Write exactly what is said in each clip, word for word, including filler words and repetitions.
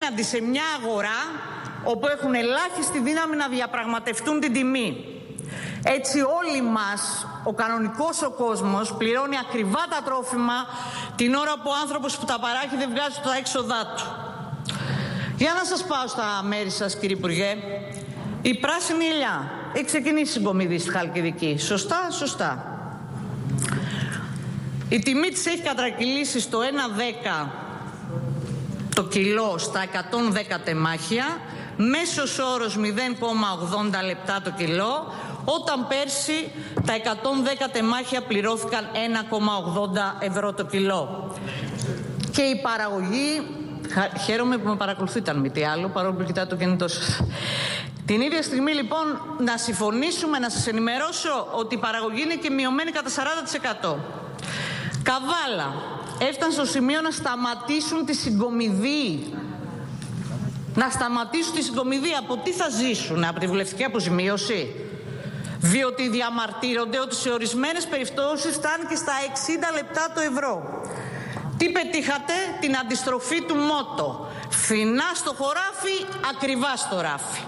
απέναντι σε μια αγορά όπου έχουν ελάχιστη δύναμη να διαπραγματευτούν την τιμή. Έτσι όλοι μας, ο κανονικός ο κόσμος, πληρώνει ακριβά τα τρόφιμα την ώρα που ο άνθρωπος που τα παράγει δεν βγάζει τα έξοδά του. Για να σας πάω στα μέρη σας, κύριε Υπουργέ. Η πράσινη ελιά έχει ξεκινήσει συγκομιδή στη Χαλκιδική. Σωστά, σωστά. Η τιμή της έχει κατρακυλήσει στο ένα δέκα το κιλό στα εκατόν δέκα τεμάχια, μέσος όρος μηδέν κόμμα ογδόντα λεπτά το κιλό, όταν πέρσι τα εκατόν δέκα τεμάχια πληρώθηκαν ένα κόμμα ογδόντα ευρώ το κιλό. Και η παραγωγή, χαίρομαι που με παρακολουθείτε αν μη τι άλλο, παρόλο που κοιτάτε το κινητό σας. Την ίδια στιγμή λοιπόν να συμφωνήσουμε, να σας ενημερώσω ότι η παραγωγή είναι και μειωμένη κατά σαράντα τοις εκατό. Καβάλα, έφτανε στο σημείο να σταματήσουν τη συγκομιδή. Να σταματήσουν τη συγκομιδή. Από τι θα ζήσουν, από τη βουλευτική αποζημίωση? Διότι διαμαρτύρονται ότι σε ορισμένες περιπτώσεις φτάνει και στα εξήντα λεπτά το ευρώ. Τι πετύχατε? Την αντιστροφή του μότο. Φθηνά στο χωράφι, ακριβά στο ράφι.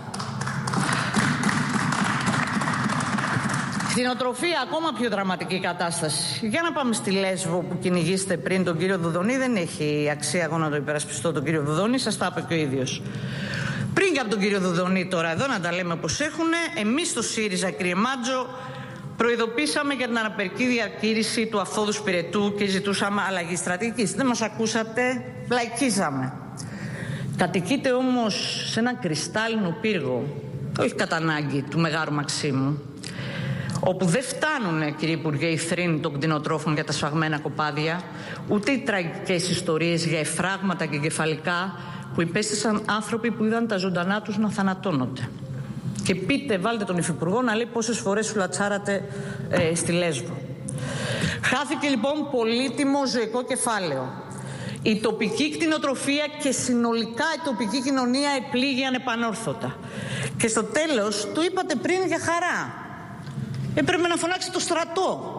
Κτηνοτροφία, ακόμα πιο δραματική κατάσταση. Για να πάμε στη Λέσβο που κυνηγήσετε πριν τον κύριο Δουδονή. Δεν έχει αξία εγώ να το υπερασπιστώ τον κύριο Δουδονή, σας τα είπε και ο ίδιος. Πριν και από τον κύριο Δουδονή τώρα εδώ να τα λέμε πως έχουνε, εμείς στο ΣΥΡΙΖΑ, κύριε Μάτζο, προειδοποίησαμε για την αναπερική διακήρυξη του Αυθόδου Σπυρετού και ζητούσαμε αλλαγή στρατηγικής. Δεν μας ακούσατε, λαϊκίζαμε. Κατοικείτε όμως σε έναν κρυστάλλινο πύργο, όχι κατά ανάγκη του Μεγάρου Μαξίμου, όπου δεν φτάνουνε, κύριε Υπουργέ, οι θρήνοι των κτηνοτρόφων για τα σφαγμένα κοπάδια, ούτε οι τραγικές ιστορίες για εφράγματα και κεφαλικά που υπέστησαν άνθρωποι που είδαν τα ζωντανά τους να θανατώνονται. Και πείτε, βάλτε τον Υφυπουργό να λέει πόσες φορές φουλατσάρατε ε, στη Λέσβο. Χάθηκε λοιπόν πολύτιμο ζωικό κεφάλαιο. Η τοπική κτηνοτροφία και συνολικά η τοπική κοινωνία επλήγει ανεπανόρθωτα. Και στο τέλος, το είπατε πριν για χαρά, έπρεπε να φωνάξει το στρατό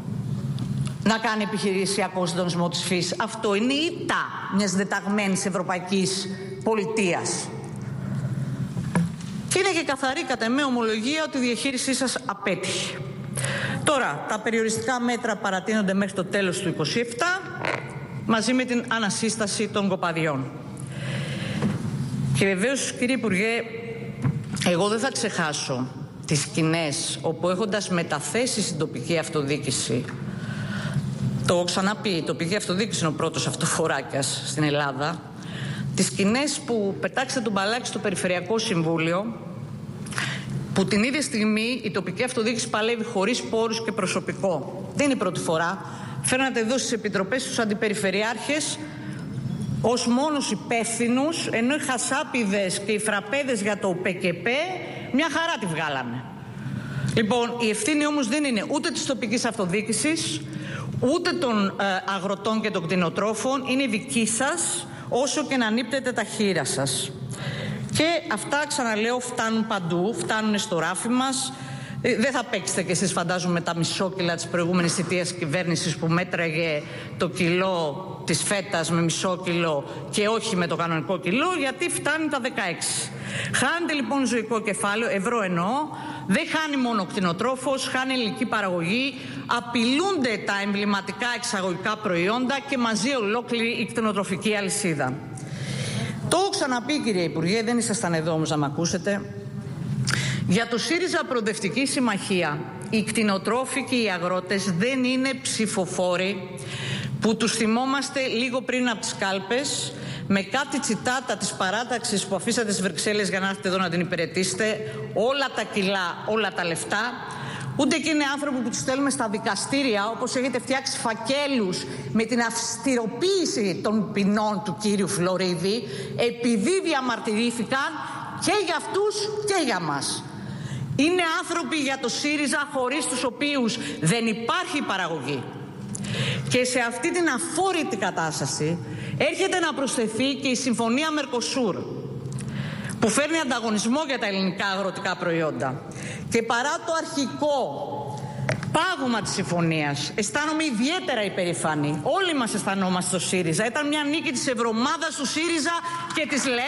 να κάνει επιχειρησιακό συντονισμό της φύσης. Αυτό είναι η ήττα μιας δεταγμένης ευρωπαϊκής πολιτείας. Και είναι και καθαρή κατά εμέ ομολογία ότι η διαχείρισή σας απέτυχε. Τώρα, τα περιοριστικά μέτρα παρατείνονται μέχρι το τέλος του είκοσι επτά, μαζί με την ανασύσταση των κοπαδιών. Και βεβαίως, κύριε Υπουργέ, εγώ δεν θα ξεχάσω τις σκηνές όπου, έχοντας μεταθέσει στην τοπική αυτοδιοίκηση, το έχω ξαναπεί, η τοπική αυτοδιοίκηση είναι ο πρώτος αυτοφοράκιας στην Ελλάδα, τις σκηνές που πετάξατε τον μπαλάκι στο Περιφερειακό Συμβούλιο, που την ίδια στιγμή η τοπική αυτοδιοίκηση παλεύει χωρίς πόρους και προσωπικό. Δεν είναι η πρώτη φορά. Φέρνατε εδώ στις επιτροπές τους αντιπεριφερειάρχες ως μόνους υπεύθυνους, ενώ οι χασάπιδες και οι φραπέδες για το ΠΚΠ μια χαρά τη βγάλανε. Λοιπόν, η ευθύνη όμως δεν είναι ούτε της τοπικής αυτοδιοίκησης, ούτε των ε, αγροτών και των κτηνοτρόφων, είναι δική σας, όσο και να νύπτετε τα χείρα σας. Και αυτά, ξαναλέω, φτάνουν παντού, φτάνουν στο ράφι μας. Ε, δεν θα παίξετε κι εσείς, φαντάζομαι, τα μισόκιλα της προηγούμενης θητείας κυβέρνησης που μέτραγε το κιλό της φέτας με μισό κιλό και όχι με το κανονικό κιλό, γιατί φτάνει τα δεκαέξι. Χάνεται λοιπόν ζωικό κεφάλαιο, ευρώ εννοώ, δεν χάνει μόνο ο κτηνοτρόφος, χάνει ελληνική παραγωγή, απειλούνται τα εμβληματικά εξαγωγικά προϊόντα και μαζί ολόκληρη η κτηνοτροφική αλυσίδα. Το έχω ξαναπεί, κύριε Υπουργέ, δεν ήσασταν εδώ όμως να με ακούσετε. Για το ΣΥΡΙΖΑ Προοδευτική Συμμαχία, οι κτηνοτρόφοι και οι αγρότες δεν είναι ψηφοφόροι που τους θυμόμαστε λίγο πριν από τις κάλπες με κάτι τσιτάτα της παράταξης που αφήσατε στις Βρυξέλλες για να έρθετε εδώ να την υπηρετήσετε, όλα τα κιλά, όλα τα λεφτά. Ούτε και είναι άνθρωποι που τους στέλνουμε στα δικαστήρια, όπως έχετε φτιάξει φακέλους με την αυστηροποίηση των ποινών του κύριου Φλωρίδη, επειδή διαμαρτυρήθηκαν και για αυτούς και για μας. Είναι άνθρωποι για το ΣΥΡΙΖΑ χωρίς τους οποίους δεν υπάρχει παραγωγή. Και σε αυτή την αφόρητη κατάσταση έρχεται να προσθεθεί και η Συμφωνία Μερκοσούρ, που φέρνει ανταγωνισμό για τα ελληνικά αγροτικά προϊόντα. Και παρά το αρχικό πάγωμα της συμφωνίας, αισθάνομαι ιδιαίτερα υπερηφανή. Όλοι μας αισθανόμαστε στο ΣΥΡΙΖΑ. Ήταν μια νίκη της Ευρωομάδας του ΣΥΡΙΖΑ και της ΛΕ.